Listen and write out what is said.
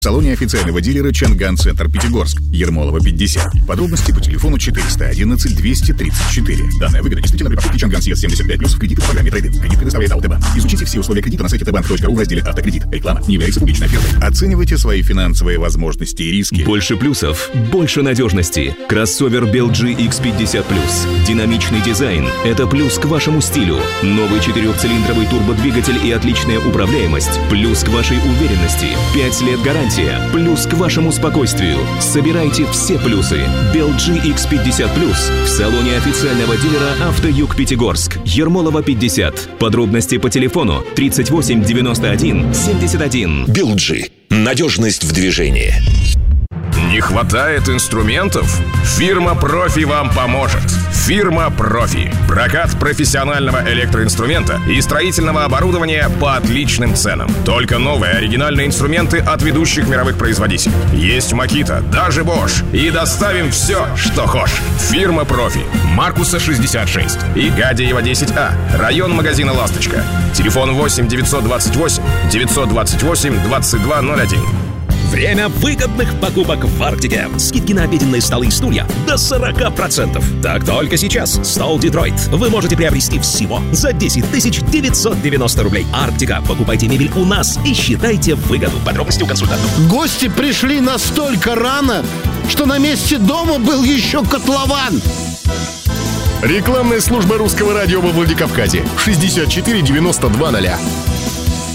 В салоне официального дилера «Чанган Центр Пятигорск», Ермолова, 50. Подробности по телефону 411 234. Данная выгода действительно при покупке «Чанган CS75+, в кредит в программе «Трейдинг». Кредит предоставляет АОТБанк. Изучите все условия кредита на сайте tbank.ru в разделе «Автокредит». Реклама не является публичной офертой. Оценивайте свои финансовые возможности и риски. Больше плюсов, больше надежности. Кроссовер BLG X50+. Динамичный дизайн – это плюс к вашему стилю. Новый 4-цилиндровый турбодвигатель и отличная управляемость – плюс к вашей уверенности. 5 лет гарантии. Плюс к вашему спокойствию. Собирайте все плюсы. BLG X50+. В салоне официального дилера «Автоюг Пятигорск». Ермолова, 50. Подробности по телефону 38 91 71. BLG. Надежность в движении. Не хватает инструментов? Фирма «Профи» вам поможет. Фирма «Профи». Прокат профессионального электроинструмента и строительного оборудования по отличным ценам. Только новые оригинальные инструменты от ведущих мировых производителей. Есть Makita, даже Bosch. И доставим все, что хочешь. Фирма «Профи». Маркуса, 66. И Гадеева, 10А. Район магазина «Ласточка». Телефон 8 928 928 2201. Время выгодных покупок в Арктике. Скидки на обеденные столы и стулья до 40%. Так только сейчас. Стол Детройт вы можете приобрести всего за 10 990 рублей. Арктика. Покупайте мебель у нас и считайте выгоду. Подробности у консультантов. Гости пришли настолько рано, что на месте дома был еще котлован. Рекламная служба русского радио во Владикавказе. 64 92 0.